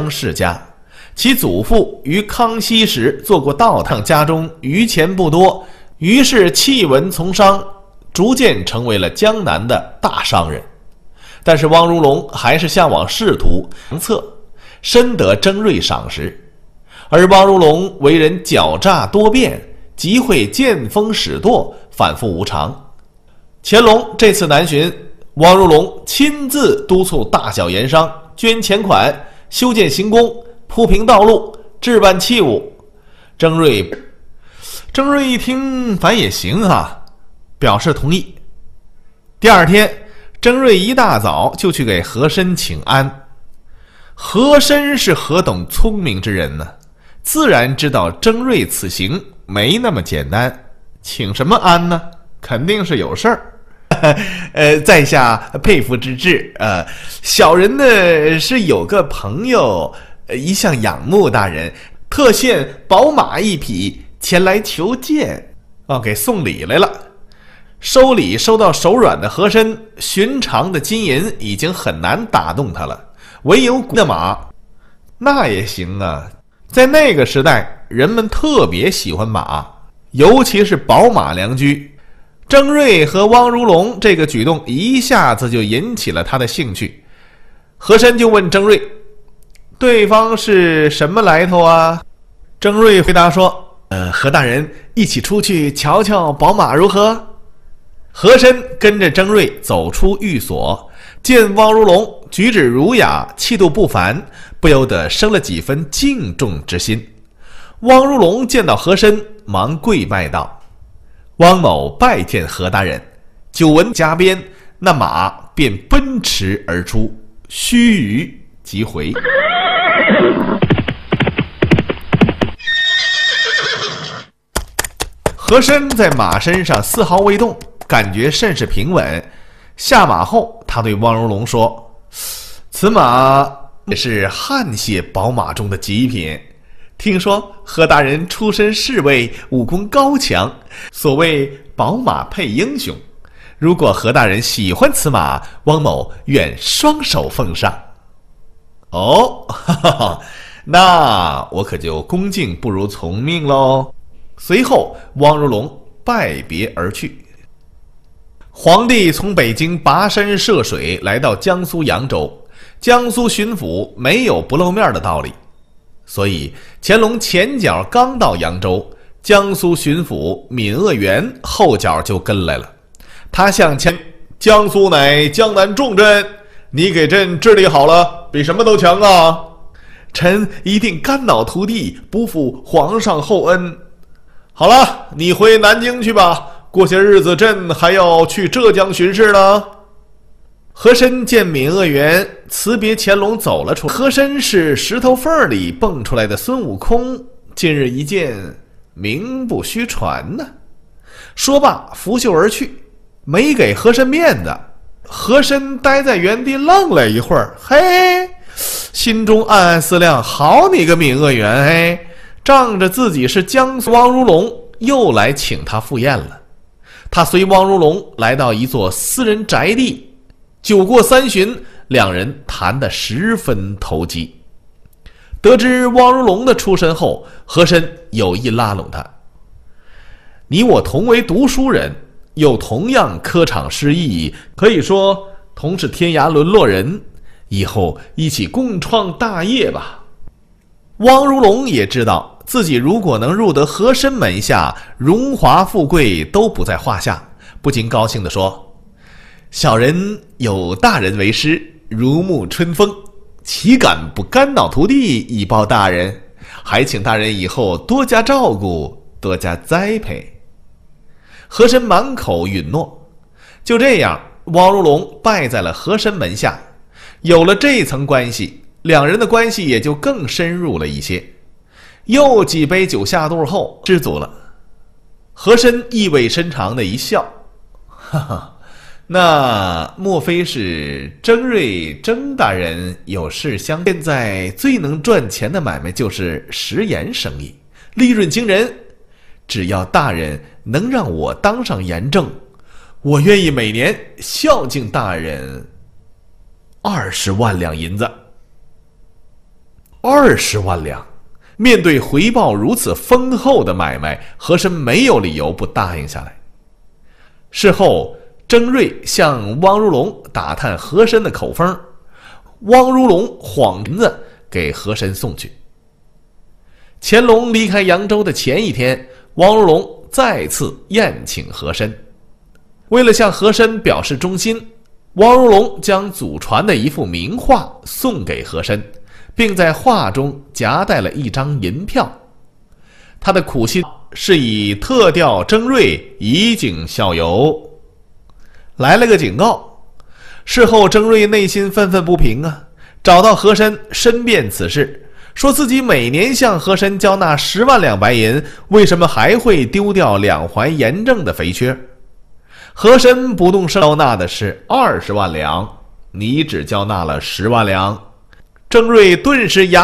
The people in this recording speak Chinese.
江世家，其祖父于康熙时做过道堂，家中余钱不多，于是弃文从商，逐渐成为了江南的大商人。但是汪如龙还是向往仕途良策，深得征瑞赏识。而汪如龙为人狡诈多变，极会见风使舵，反复无常。乾隆这次南巡，汪如龙亲自督促大小盐商捐钱款，修建行宫，铺平道路，置办器物。征瑞一听，反也行啊，表示同意。第二天，征瑞一大早就去给和珅请安。和珅是何等聪明之人呢，自然知道征瑞此行没那么简单，请什么安呢？肯定是有事儿。在下佩服之至。小人呢是有个朋友，一向仰慕大人，特献宝马一匹前来求见，给送礼来了。收礼收到手软的和珅，寻常的金银已经很难打动他了，唯有的马，那也行啊。在那个时代，人们特别喜欢马，尤其是宝马良驹。征瑞和汪如龙这个举动一下子就引起了他的兴趣。和珅就问征瑞，对方是什么来头啊？征瑞回答说，和大人一起出去瞧瞧宝马如何？和珅跟着征瑞走出寓所，见汪如龙举止儒雅，气度不凡，不由得生了几分敬重之心。汪如龙见到和珅，忙跪拜道，汪某拜见何大人。久闻加鞭，那马便奔驰而出，须臾即回。和珅在马身上丝毫未动，感觉甚是平稳。下马后，他对汪如龙说，此马也是汗血宝马中的极品，听说何大人出身侍卫，武功高强，所谓宝马配英雄，如果何大人喜欢此马，汪某愿双手奉上。哦，哈哈，那我可就恭敬不如从命喽。随后汪如龙拜别而去。皇帝从北京跋山涉水来到江苏扬州，江苏巡抚没有不露面的道理，所以乾隆前脚刚到扬州，江苏巡抚闵鄂元后脚就跟来了。他向江苏乃江南重镇，你给朕治理好了，比什么都强啊！臣一定肝脑涂地，不负皇上厚恩。好了，你回南京去吧，过些日子朕还要去浙江巡视呢。和珅见闵鄂元辞别乾隆走了出来，和珅是石头缝里蹦出来的孙悟空，今日一见，名不虚传呢。说罢拂袖而去，没给和珅面子。和珅呆在原地愣了一会儿，嘿，心中暗暗思量，好你个闵鄂元，嘿，仗着自己是江苏汪如龙，又来请他赴宴了。他随汪如龙来到一座私人宅地，酒过三巡，两人谈得十分投机。得知汪如龙的出身后，和珅有意拉拢他，你我同为读书人，又同样科场失意，可以说同是天涯沦落人，以后一起共创大业吧。汪如龙也知道自己如果能入得和珅门下，荣华富贵都不在话下，不禁高兴地说，小人有大人为师，如沐春风，岂敢不肝脑涂地以报大人，还请大人以后多加照顾，多加栽培。和珅满口允诺。就这样，汪如龙拜在了和珅门下。有了这层关系，两人的关系也就更深入了一些。又几杯酒下肚后，知足了。和珅意味深长的一笑，哈哈，那莫非是征瑞征大人有事相？现在最能赚钱的买卖就是食盐生意，利润惊人。只要大人能让我当上盐正，我愿意每年孝敬大人20万两银子。 20万两。面对回报如此丰厚的买卖，和珅没有理由不答应下来。事后，征瑞向汪如龙打探和珅的口风，汪如龙晃银子给和珅送去。乾隆离开扬州的前一天，汪如龙再次宴请和珅。为了向和珅表示忠心，汪如龙将祖传的一幅名画送给和珅，并在画中夹带了一张银票。他的苦心是以特调征瑞以儆效尤。来了个警告。事后征瑞内心愤愤不平啊，找到和珅申辩此事，说自己每年向和珅交纳10万两白银，为什么还会丢掉2环盐政的肥缺？和珅不动声色交纳的是20万两，你只交纳了10万两。征瑞顿时